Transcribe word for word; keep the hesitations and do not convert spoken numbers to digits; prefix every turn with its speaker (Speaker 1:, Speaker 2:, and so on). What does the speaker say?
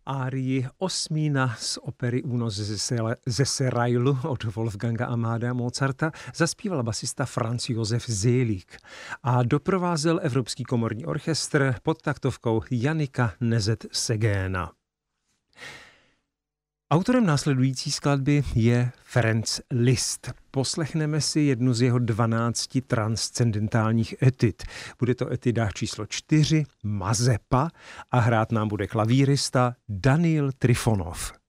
Speaker 1: Árii Osmína z opery Únos ze, Sele, ze Serailu od Wolfganga Amadea Mozarta zaspíval basista Franz Josef Seelig a doprovázel Evropský komorní orchestr pod taktovkou Jannika Nezet-Segéna. Autorem následující skladby je Ferenc Liszt. Poslechneme si jednu z jeho dvanácti transcendentálních etyd. Bude to etyda číslo čtyři, Mazepa, a hrát nám bude klavírista Daniil Trifonov.